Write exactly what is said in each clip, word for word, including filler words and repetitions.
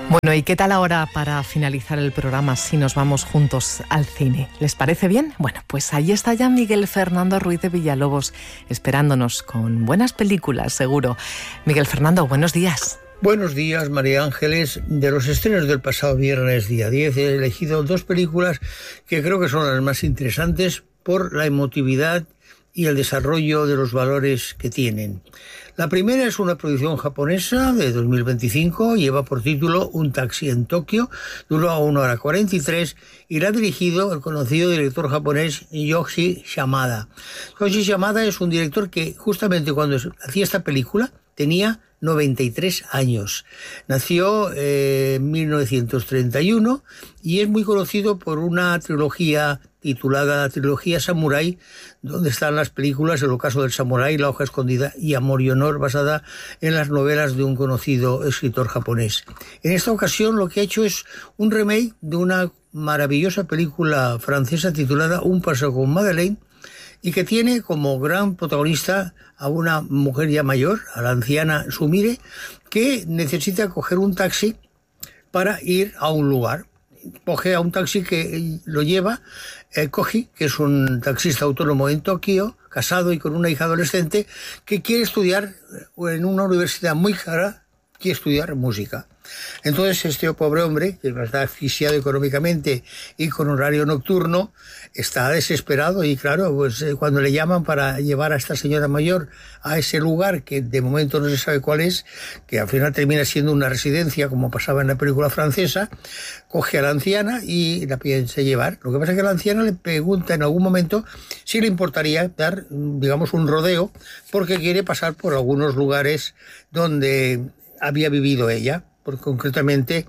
Bueno, ¿y qué tal ahora para finalizar el programa si nos vamos juntos al cine? ¿Les parece bien? Bueno, pues ahí está ya Miguel Fernando Ruiz de Villalobos esperándonos con buenas películas, seguro. Miguel Fernando, buenos días. Buenos días, María Ángeles. De los estrenos del pasado viernes, día diez, he elegido dos películas que creo que son las más interesantes por la emotividad y el desarrollo de los valores que tienen. La primera es una producción japonesa de dos mil veinticinco, lleva por título Un taxi en Tokio, duró una hora cuarenta y tres y la ha dirigido el conocido director japonés Yoshi Yamada. Yoshi Yamada es un director que justamente cuando hacía esta película tenía noventa y tres años. Nació eh, en mil novecientos treinta y uno y es muy conocido por una trilogía titulada Trilogía Samurai, donde están las películas El ocaso del samurái, La hoja escondida y Amor y honor, basada en las novelas de un conocido escritor japonés. En esta ocasión lo que ha hecho es un remake de una maravillosa película francesa titulada Un paseo con Madeleine, y que tiene como gran protagonista a una mujer ya mayor, a la anciana Sumire, que necesita coger un taxi para ir a un lugar. Coge a un taxi que lo lleva eh, Koji, que es un taxista autónomo en Tokio, casado y con una hija adolescente, que quiere estudiar en una universidad muy cara, quiere estudiar música. Entonces este pobre hombre, que está asfixiado económicamente y con horario nocturno, está desesperado y claro, pues cuando le llaman para llevar a esta señora mayor a ese lugar, que de momento no se sabe cuál es, que al final termina siendo una residencia, como pasaba en la película francesa, coge a la anciana y la piensa llevar. Lo que pasa es que la anciana le pregunta en algún momento si le importaría dar, digamos, un rodeo, porque quiere pasar por algunos lugares donde había vivido ella. Porque concretamente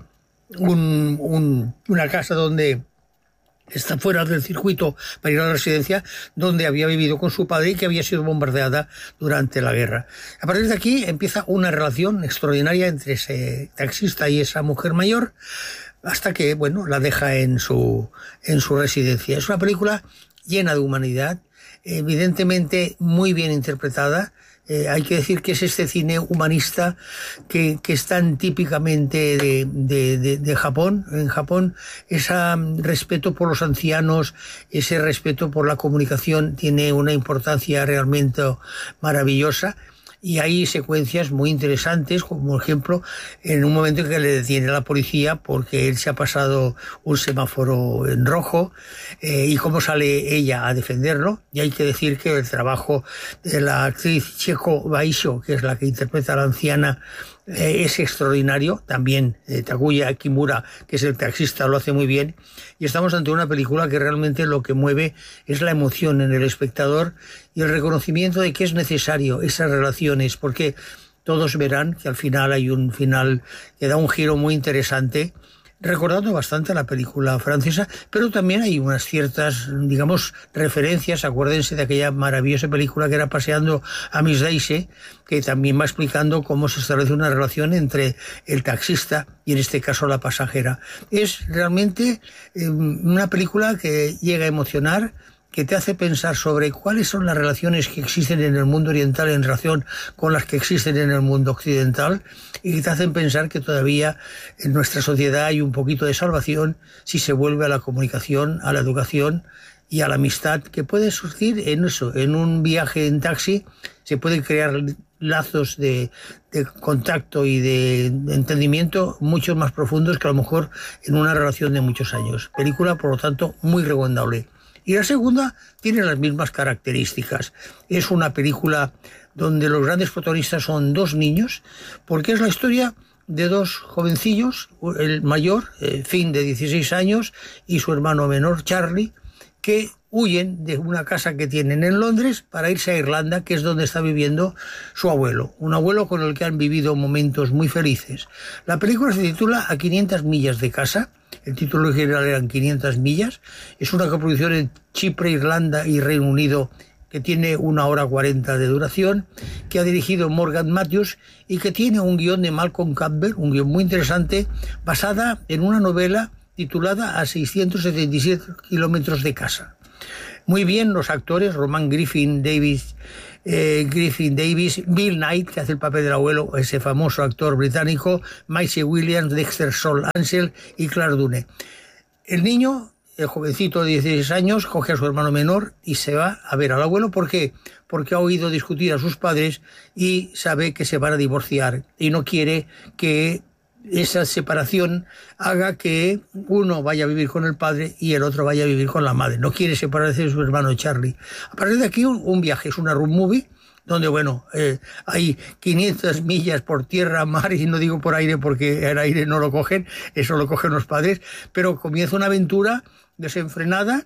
un, un, una casa donde está fuera del circuito para ir a la residencia, donde había vivido con su padre y que había sido bombardeada durante la guerra. A partir de aquí empieza una relación extraordinaria entre ese taxista y esa mujer mayor, hasta que, bueno, la deja en su, en su residencia. Es una película llena de humanidad, evidentemente muy bien interpretada. Eh, hay que decir que es este cine humanista que, que es tan típicamente de, de, de, de Japón. En Japón, ese respeto por los ancianos, ese respeto por la comunicación tiene una importancia realmente maravillosa. Y hay secuencias muy interesantes, como por ejemplo, en un momento en que le detiene la policía porque él se ha pasado un semáforo en rojo, eh, y cómo sale ella a defenderlo. Y hay que decir que el trabajo de la actriz Chieko Baisho, que es la que interpreta a la anciana, eh, es extraordinario. También eh, Takuya Kimura, que es el taxista, lo hace muy bien. Y estamos ante una película que realmente lo que mueve es la emoción en el espectador y el reconocimiento de que es necesario esas relaciones, porque todos verán que al final hay un final que da un giro muy interesante, recordando bastante a la película francesa, pero también hay unas ciertas, digamos, referencias. Acuérdense de aquella maravillosa película que era Paseando a Miss Daisy, que también va explicando cómo se establece una relación entre el taxista y en este caso la pasajera. Es realmente eh, una película que llega a emocionar, que te hace pensar sobre cuáles son las relaciones que existen en el mundo oriental en relación con las que existen en el mundo occidental, y que te hacen pensar que todavía en nuestra sociedad hay un poquito de salvación si se vuelve a la comunicación, a la educación y a la amistad, que puede surgir en eso, en un viaje en taxi. Se pueden crear lazos de, de contacto y de, de entendimiento mucho más profundos que a lo mejor en una relación de muchos años. Película, por lo tanto, muy recomendable. Y la segunda tiene las mismas características. Es una película donde los grandes protagonistas son dos niños, porque es la historia de dos jovencillos, el mayor, eh, Finn, de dieciséis años, y su hermano menor, Charlie, que huyen de una casa que tienen en Londres para irse a Irlanda, que es donde está viviendo su abuelo, un abuelo con el que han vivido momentos muy felices. La película se titula A quinientas millas de casa. El título original eran quinientas millas. Es una coproducción en Chipre, Irlanda y Reino Unido, que tiene una hora cuarenta de duración, que ha dirigido Morgan Matthews y que tiene un guión de Malcolm Campbell, un guión muy interesante, basada en una novela titulada A seiscientos setenta y siete kilómetros de casa. Muy bien los actores, Roman Griffin, David eh, Griffin Davis, Bill Knight, que hace el papel del abuelo, ese famoso actor británico, Maisie Williams, Dexter Sol Ansel y Claire Dune. El niño, el jovencito de dieciséis años, coge a su hermano menor y se va a ver al abuelo. ¿Por qué? Porque ha oído discutir a sus padres y sabe que se van a divorciar y no quiere que esa separación haga que uno vaya a vivir con el padre y el otro vaya a vivir con la madre. No quiere separarse de su hermano Charlie. A partir de aquí, un, un viaje, es una road movie donde, bueno, eh, hay quinientas millas por tierra, mar, y no digo por aire porque el aire no lo cogen, eso lo cogen los padres, pero comienza una aventura desenfrenada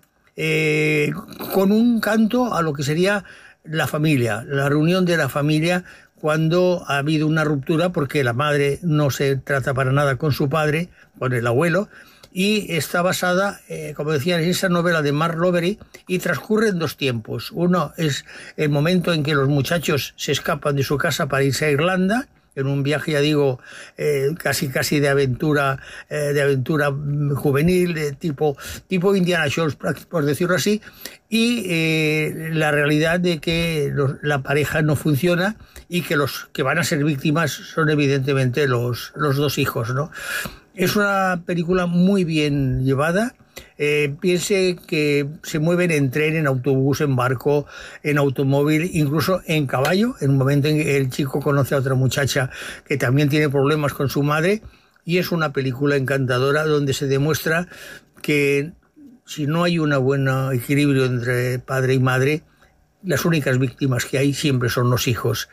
eh, con un canto a lo que sería la familia, la reunión de la familia cuando ha habido una ruptura porque la madre no se trata para nada con su padre, con el abuelo, y está basada, eh, como decía, en esa novela de Mark Lovery, y transcurre en dos tiempos. Uno es el momento en que los muchachos se escapan de su casa para irse a Irlanda, en un viaje, ya digo, eh, casi casi de aventura, eh, de aventura juvenil, de tipo, tipo Indiana Jones, por decirlo así, y eh, la realidad de que los, la pareja no funciona y que los que van a ser víctimas son evidentemente los, los dos hijos, ¿no? Es una película muy bien llevada. Eh, piense que se mueven en tren, en autobús, en barco, en automóvil, incluso en caballo, en un momento en que el chico conoce a otra muchacha que también tiene problemas con su madre, y es una película encantadora donde se demuestra que si no hay un buen equilibrio entre padre y madre, las únicas víctimas que hay siempre son los hijos.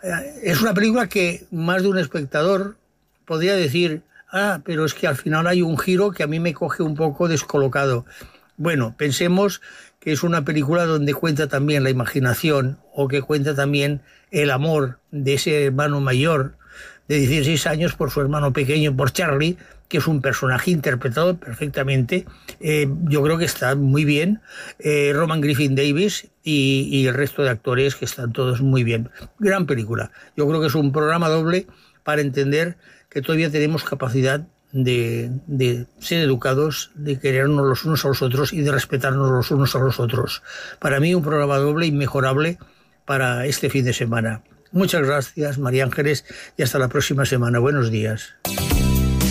Es una película que más de un espectador podría decir: ah, pero es que al final hay un giro que a mí me coge un poco descolocado. Bueno, pensemos que es una película donde cuenta también la imaginación, o que cuenta también el amor de ese hermano mayor de dieciséis años por su hermano pequeño, por Charlie, que es un personaje interpretado perfectamente. Eh, yo creo que está muy bien. Eh, Roman Griffin Davis y, y el resto de actores, que están todos muy bien. Gran película. Yo creo que es un programa doble para entender que todavía tenemos capacidad de, de ser educados, de querernos los unos a los otros y de respetarnos los unos a los otros. Para mí un programa doble inmejorable para este fin de semana. Muchas gracias, María Ángeles, y hasta la próxima semana. Buenos días.